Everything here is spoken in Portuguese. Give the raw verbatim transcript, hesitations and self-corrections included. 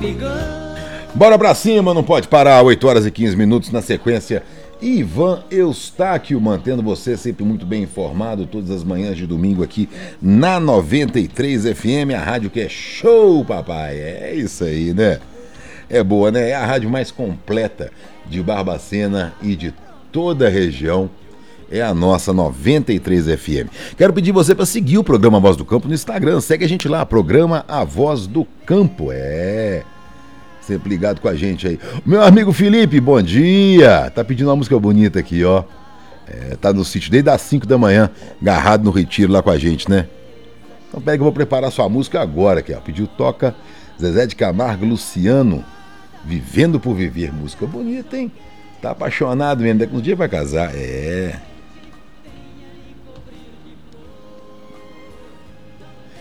Bora pra cima, não pode parar. Oito horas e quinze minutos na sequência. Ivan Eustáquio, mantendo você sempre muito bem informado todas as manhãs de domingo aqui na noventa e três F M, a rádio que é show, papai. É isso aí, né? É boa, né? É a rádio mais completa de Barbacena e de toda a região. É a nossa noventa e três F M. Quero pedir você para seguir o programa Voz do Campo no Instagram. Segue a gente lá, programa A Voz do Campo. É... sempre ligado com a gente aí. Meu amigo Felipe, bom dia. Tá pedindo uma música bonita aqui, ó. É, tá no sítio desde as cinco da manhã, agarrado no retiro lá com a gente, né? Então pega que eu vou preparar sua música agora aqui, ó. Pediu toca Zezé de Camargo, Luciano, Vivendo por Viver. Música bonita, hein? Tá apaixonado mesmo, daqui uns dias vai casar. É...